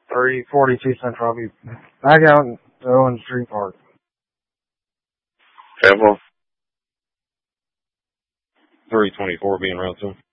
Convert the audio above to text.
342 Central. I'll be back out in Owens Tree Park. Temple. 324 being route 2.